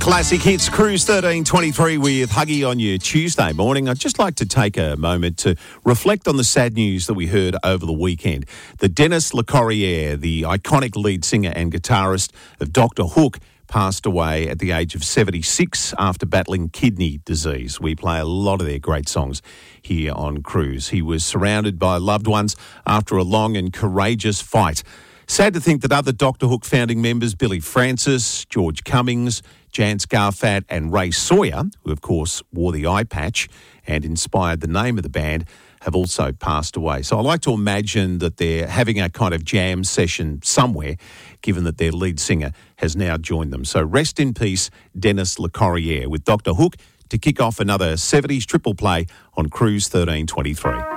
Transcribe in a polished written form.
Classic hits, Cruise 1323 with Huggy on your Tuesday morning. I'd just like to take a moment to reflect on the sad news that we heard over the weekend. The Denis Lecorrier, the iconic lead singer and guitarist of Dr. Hook, passed away at the age of 76 after battling kidney disease. We play a lot of their great songs here on Cruise. He was surrounded by loved ones after a long and courageous fight. Sad to think that other Dr. Hook founding members, Billy Francis, George Cummings, Jan Scarfat and Ray Sawyer, who of course wore the eye patch and inspired the name of the band, have also passed away. So I like to imagine that they're having a kind of jam session somewhere, given that their lead singer has now joined them. So rest in peace, Denis Lecorrier, with Dr. Hook to kick off another 70s triple play on Cruise 1323.